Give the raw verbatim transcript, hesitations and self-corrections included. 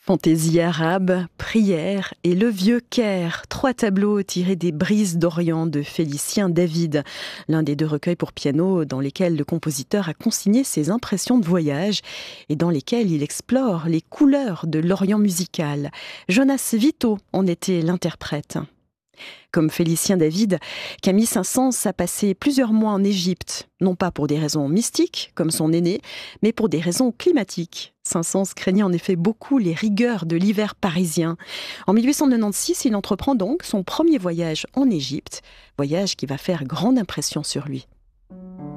Fantaisie arabe, prière et le vieux Caire, trois tableaux tirés des Brises d'Orient de Félicien David, l'un des deux recueils pour piano dans lesquels le compositeur a consigné ses impressions de voyage et dans lesquels il explore les couleurs de l'Orient musical. Jonas Vito en était l'interprète. Comme Félicien David, Camille Saint-Saëns a passé plusieurs mois en Égypte, non pas pour des raisons mystiques, comme son aîné, mais pour des raisons climatiques. Saint-Saëns craignait en effet beaucoup les rigueurs de l'hiver parisien. En mille huit cent quatre-vingt-seize, il entreprend donc son premier voyage en Égypte, voyage qui va faire grande impression sur lui.